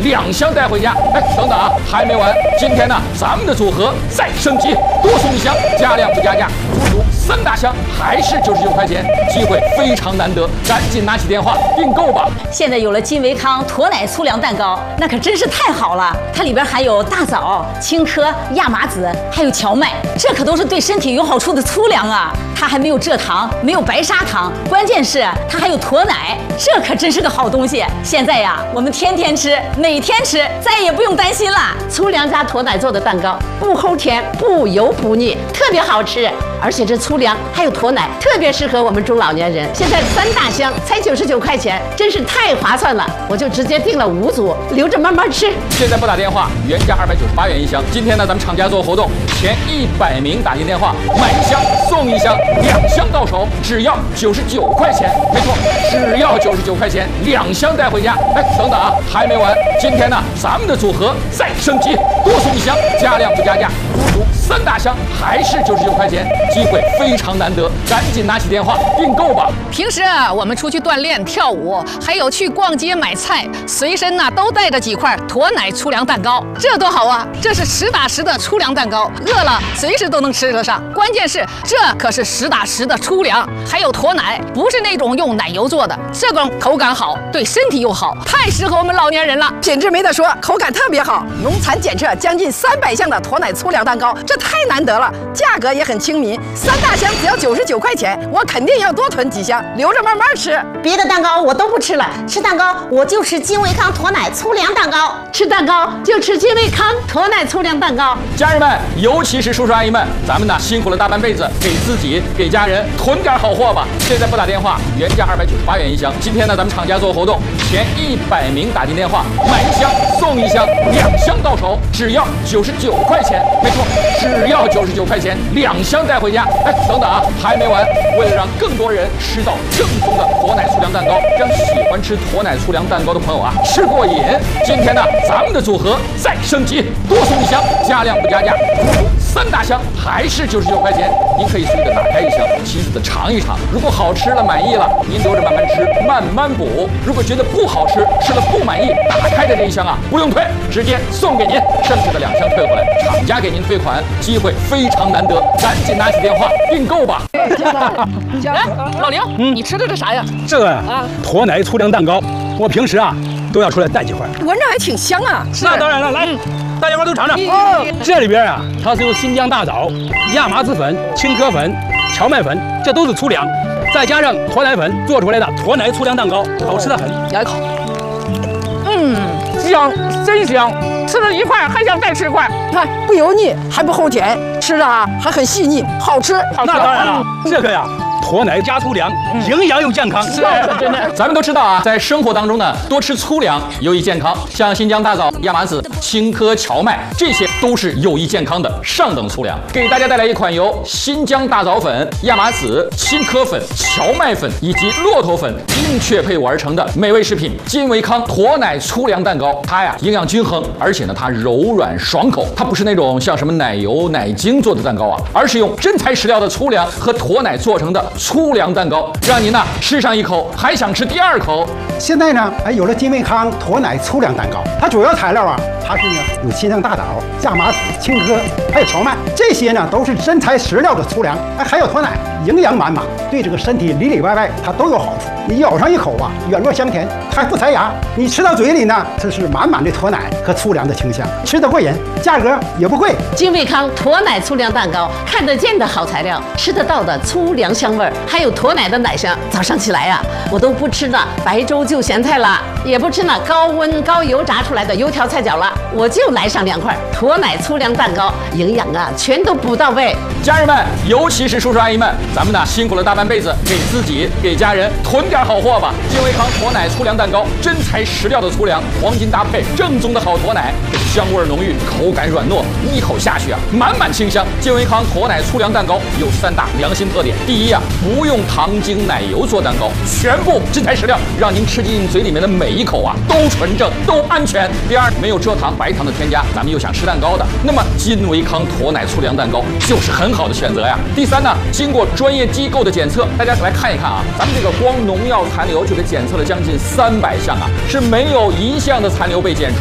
2箱带回家。哎，等等啊，还没完！今天呢，咱们的组合再升级，多送1箱，加量不加价，足足3大箱，还是99块钱，机会非常难得，赶紧拿起电话订购吧！ 现在有了金维康驼奶粗粮蛋糕，那可真是太好了！它里边含有大枣、青稞、亚麻籽，还有荞麦，这可都是对身体有好处的粗粮啊！它还没有蔗糖，没有白砂糖，关键是它还有驼奶，这可真是个好东西。现在呀，我们天天吃，每天吃，再也不用担心了。 粗粮加驼奶做的蛋糕，不齁甜，不油不腻，特别好吃。而且这粗粮还有驼奶，特别适合我们中老年人。现在3大箱才99块钱，真是太划算了！我就直接订了5组，留着慢慢吃。 现在拨打电话，原价298元1箱。今天呢，咱们厂家做活动，前100名打进电话，买1箱送1箱，2箱到手只要99块钱。没错，只要99块钱，2箱带回家。哎，等等啊，还没完！今天呢，咱们的组合再升级，多送1箱，加量不加价，足足3大箱，还是99块钱，机会非常难得，赶紧拿起电话订购吧！ 平时我们出去锻炼、跳舞，还有去逛街买菜，随身都带着几块驼奶粗粮蛋糕，这多好啊！这是实打实的粗粮蛋糕，饿了随时都能吃得上。关键是这可是实打实的粗粮，还有驼奶，不是那种用奶油做的，这种口感好，对身体又好，太适合我们老年人了。 品质没得说，口感特别好，农残检测将近300项的驼奶粗粮蛋糕，这太难得了，价格也很亲民，3大箱只要99块钱，我肯定要多囤几箱，留着慢慢吃。 别的蛋糕我都不吃了，吃蛋糕我就吃金维康驼奶粗粮蛋糕，吃蛋糕就吃金维康驼奶粗粮蛋糕。 家人们，尤其是叔叔阿姨们，咱们呢辛苦了大半辈子，给自己给家人囤点好货吧！现在拨打电话，原价298元1箱。今天呢，咱们厂家做活动，前100名打进电话，买1箱送1箱，2箱到手只要99块钱。没错，只要99块钱，2箱带回家。哎，等等啊，还没完！为了让更多人吃到正宗的驼奶粗粮蛋糕，让喜欢吃驼奶粗粮蛋糕的朋友啊吃过瘾，今天呢，咱们的组合再升级，多送1箱，加量不加价，足足3大箱，还是99块钱。您可以随意的打开1箱，亲自的尝一尝。如果好吃了，满意了，您留着慢慢吃，慢慢补。如果觉得不好吃，吃了不满意，打开的这1箱啊，不用退，直接送给您，剩下的2箱退回来，厂家给您退款，机会非常难得，赶紧拿起电话订购吧。 哎，老刘，你吃的这啥呀？ 这个驼奶粗粮蛋糕，我平时都要出来带几块， 闻着还挺香啊。 那当然了，来，大家伙都尝尝。这里边它是由新疆大枣、亚麻籽粉、青稞粉、荞麦粉，这都是粗粮，再加上驼奶粉做出来的驼奶粗粮蛋糕，好吃的很。 咬一口，香，真香。吃了1块，还想再吃1块。 看，不油腻，还不齁甜，吃的还很细腻，好吃。 那当然了，这个驼奶加粗粮，营养又健康。 是，真的。咱们都知道啊，在生活当中呢，多吃粗粮有益健康，像新疆大枣、亚麻籽、青稞、荞麦，这些都是有益健康的上等粗粮。给大家带来一款由新疆大枣粉、亚麻籽、青稞粉、荞麦粉以及骆驼粉精确配伍而成的美味食品——金维康驼奶粗粮蛋糕。它营养均衡，而且呢它柔软爽口。它不是那种像什么奶油、奶精做的蛋糕啊，而是用真材实料的粗粮和驼奶做成的粗粮蛋糕，让您吃上1口还想吃第2口。 现在呢，有了金维康驼奶粗粮蛋糕，它主要材料它是有新疆大枣、亚麻籽、青稞，还有荞麦，这些呢都是真材实料的粗粮，还有驼奶，营养满满，对这个身体里里外外它都有好处。你咬上1口软糯香甜，还不塞牙，你吃到嘴里呢，这是满满的驼奶和粗粮的清香，吃得过瘾，价格也不贵。 金维康驼奶粗粮蛋糕，看得见的好材料，吃得到的粗粮香味儿，还有驼奶的奶香。早上起来我都不吃那白粥就咸菜了，也不吃那高温高油炸出来的油条菜饺了，我就来上2块驼奶粗粮蛋糕，营养全都补到位。 家人们，尤其是叔叔阿姨们，咱们呢辛苦了大半辈子，给自己给家人囤点好货吧！金维康驼奶粗粮蛋糕，真材实料的粗粮，黄金搭配，正宗的好驼奶，香味浓郁，口感软糯，一口下去满满清香。金维康驼奶粗粮蛋糕有3大良心特点：第一不用糖精奶油做蛋糕，全部真材实料，让您吃进嘴里面的每1口都纯正，都安全。第二，没有蔗糖、白糖的添加，咱们又想吃蛋糕的，那么金维康驼奶粗粮蛋糕就是很好的选择呀。第三呢，经过专业机构的检测，大家来看一看咱们这个光农药残留就给检测了将近300项是没有1项的残留被检出。